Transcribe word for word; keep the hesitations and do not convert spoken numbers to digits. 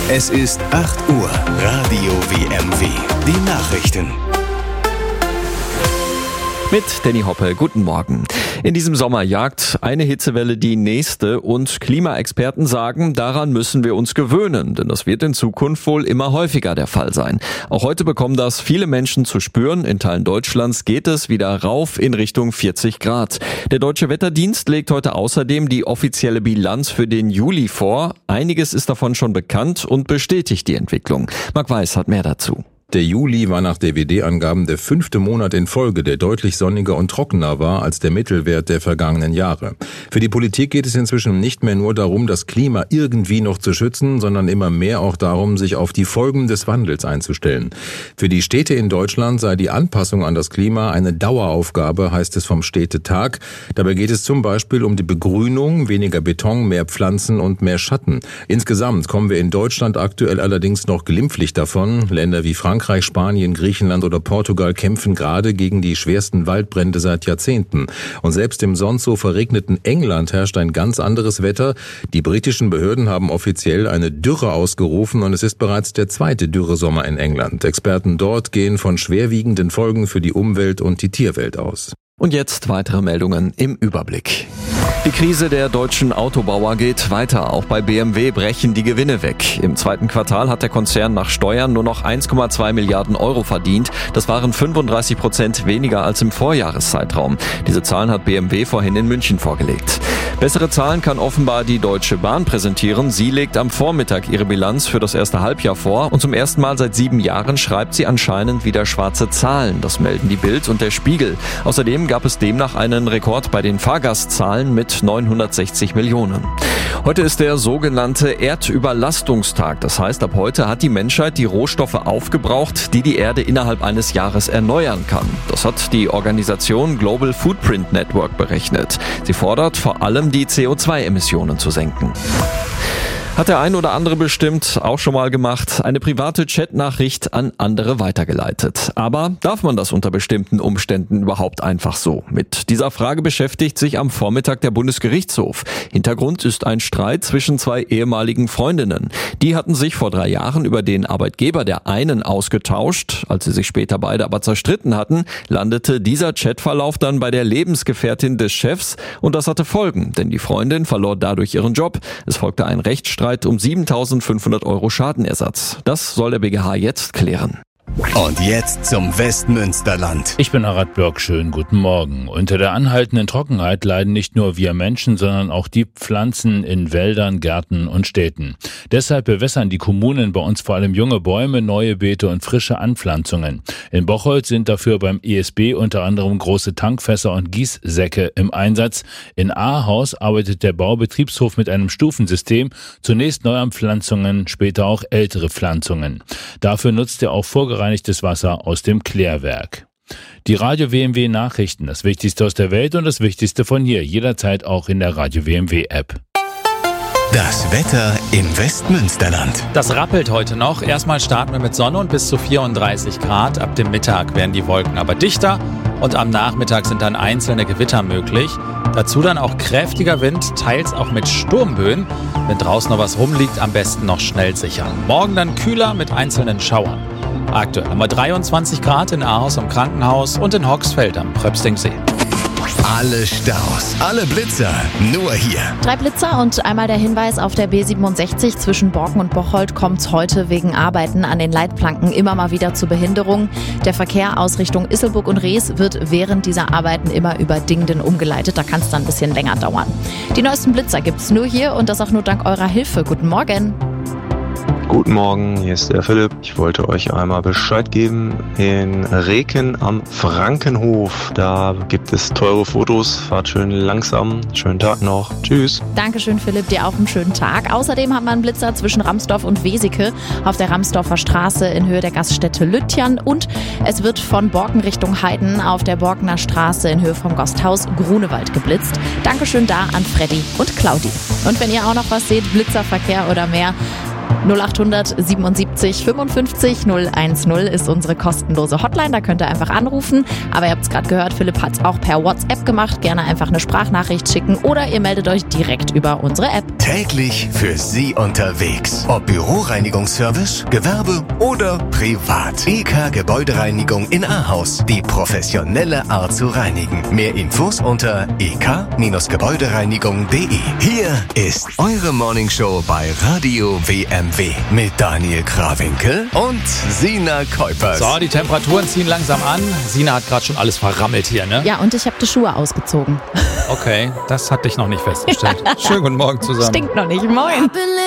Es ist acht Uhr. Radio W M W. Die Nachrichten. Mit Danny Hoppe, guten Morgen. In diesem Sommer jagt eine Hitzewelle die nächste und Klimaexperten sagen, daran müssen wir uns gewöhnen, denn das wird in Zukunft wohl immer häufiger der Fall sein. Auch heute bekommen das viele Menschen zu spüren. In Teilen Deutschlands geht es wieder rauf in Richtung vierzig Grad. Der Deutsche Wetterdienst legt heute außerdem die offizielle Bilanz für den Juli vor. Einiges ist davon schon bekannt und bestätigt die Entwicklung. Marc Weiß hat mehr dazu. Der Juli war nach D W D-Angaben der fünfte Monat in Folge, der deutlich sonniger und trockener war als der Mittelwert der vergangenen Jahre. Für die Politik geht es inzwischen nicht mehr nur darum, das Klima irgendwie noch zu schützen, sondern immer mehr auch darum, sich auf die Folgen des Wandels einzustellen. Für die Städte in Deutschland sei die Anpassung an das Klima eine Daueraufgabe, heißt es vom Städtetag. Dabei geht es zum Beispiel um die Begrünung, weniger Beton, mehr Pflanzen und mehr Schatten. Insgesamt kommen wir in Deutschland aktuell allerdings noch glimpflich davon. Länder wie Frankreich Frankreich, Spanien, Griechenland oder Portugal kämpfen gerade gegen die schwersten Waldbrände seit Jahrzehnten. Und selbst im sonst so verregneten England herrscht ein ganz anderes Wetter. Die britischen Behörden haben offiziell eine Dürre ausgerufen und es ist bereits der zweite Dürresommer in England. Experten dort gehen von schwerwiegenden Folgen für die Umwelt und die Tierwelt aus. Und jetzt weitere Meldungen im Überblick. Die Krise der deutschen Autobauer geht weiter. Auch bei B M W brechen die Gewinne weg. Im zweiten Quartal hat der Konzern nach Steuern nur noch eins Komma zwei Milliarden Euro verdient. Das waren fünfunddreißig Prozent weniger als im Vorjahreszeitraum. Diese Zahlen hat B M W vorhin in München vorgelegt. Bessere Zahlen kann offenbar die Deutsche Bahn präsentieren. Sie legt am Vormittag ihre Bilanz für das erste Halbjahr vor. Und zum ersten Mal seit sieben Jahren schreibt sie anscheinend wieder schwarze Zahlen. Das melden die Bild und der Spiegel. Außerdem gab es demnach einen Rekord bei den Fahrgastzahlen mit neunhundertsechzig Millionen. Heute ist der sogenannte Erdüberlastungstag. Das heißt, ab heute hat die Menschheit die Rohstoffe aufgebraucht, die die Erde innerhalb eines Jahres erneuern kann. Das hat die Organisation Global Footprint Network berechnet. Sie fordert vor allem, die C O zwei Emissionen zu senken. Hat der ein oder andere bestimmt auch schon mal gemacht, eine private Chatnachricht an andere weitergeleitet. Aber darf man das unter bestimmten Umständen überhaupt einfach so? Mit dieser Frage beschäftigt sich am Vormittag der Bundesgerichtshof. Hintergrund ist ein Streit zwischen zwei ehemaligen Freundinnen. Die hatten sich vor drei Jahren über den Arbeitgeber der einen ausgetauscht. Als sie sich später beide aber zerstritten hatten, landete dieser Chatverlauf dann bei der Lebensgefährtin des Chefs. Und das hatte Folgen, denn die Freundin verlor dadurch ihren Job. Es folgte ein Rechtsstreit um siebentausendfünfhundert Euro Schadenersatz. Das soll der B G H jetzt klären. Und jetzt zum Westmünsterland. Ich bin Arat Björk, schönen guten Morgen. Unter der anhaltenden Trockenheit leiden nicht nur wir Menschen, sondern auch die Pflanzen in Wäldern, Gärten und Städten. Deshalb bewässern die Kommunen bei uns vor allem junge Bäume, neue Beete und frische Anpflanzungen. In Bocholt sind dafür beim E S B unter anderem große Tankfässer und Gießsäcke im Einsatz. In Ahaus arbeitet der Baubetriebshof mit einem Stufensystem. Zunächst Neuanpflanzungen, später auch ältere Pflanzungen. Dafür nutzt er auch vorgereinigtes Wasser aus dem Klärwerk. Die Radio W M W Nachrichten, das Wichtigste aus der Welt und das Wichtigste von hier, jederzeit auch in der Radio W M W App. Das Wetter im Westmünsterland. Das rappelt heute noch. Erstmal starten wir mit Sonne und bis zu vierunddreißig Grad. Ab dem Mittag werden die Wolken aber dichter und am Nachmittag sind dann einzelne Gewitter möglich. Dazu dann auch kräftiger Wind, teils auch mit Sturmböen. Wenn draußen noch was rumliegt, am besten noch schnell sichern. Morgen dann kühler mit einzelnen Schauern. Aktuell haben wir dreiundzwanzig Grad in Ahaus am Krankenhaus und in Hoxfeld am Pröpstingsee. Alle Staus, alle Blitzer, nur hier. Drei Blitzer und einmal der Hinweis auf der B siebenundsechzig zwischen Borken und Bocholt kommt heute wegen Arbeiten an den Leitplanken immer mal wieder zu Behinderungen. Der Verkehr aus Richtung Isselburg und Rees wird während dieser Arbeiten immer über Dingden umgeleitet. Da kann es dann ein bisschen länger dauern. Die neuesten Blitzer gibt's nur hier und das auch nur dank eurer Hilfe. Guten Morgen. Guten Morgen, hier ist der Philipp. Ich wollte euch einmal Bescheid geben. In Reken am Frankenhof, da gibt es teure Fotos. Fahrt schön langsam. Schönen Tag noch. Tschüss. Dankeschön, Philipp. Dir auch einen schönen Tag. Außerdem hat man einen Blitzer zwischen Ramsdorf und Weseke auf der Ramsdorfer Straße in Höhe der Gaststätte Lüttjan. Und es wird von Borken Richtung Heiden auf der Borkener Straße in Höhe vom Gasthaus Grunewald geblitzt. Dankeschön da an Freddy und Claudi. Und wenn ihr auch noch was seht, Blitzerverkehr oder mehr, null acht hundert siebenundsiebzig fünfundfünfzig null eins null ist unsere kostenlose Hotline, da könnt ihr einfach anrufen. Aber ihr habt es gerade gehört, Philipp hat es auch per WhatsApp gemacht. Gerne einfach eine Sprachnachricht schicken oder ihr meldet euch direkt über unsere App. Täglich für Sie unterwegs. Ob Büroreinigungsservice, Gewerbe oder privat. E K Gebäudereinigung in Ahaus. Die professionelle Art zu reinigen. Mehr Infos unter e k Gebäudereinigung punkt de. Hier ist eure Morningshow bei Radio W M W mit Daniel Krawinkel und Sina Kuipers. So, die Temperaturen ziehen langsam an. Sina hat gerade schon alles verrammelt hier, ne? Ja, und ich habe die Schuhe ausgezogen. Okay, das hatte ich noch nicht festgestellt. Schönen guten Morgen zusammen. Stinkt noch nicht. Moin.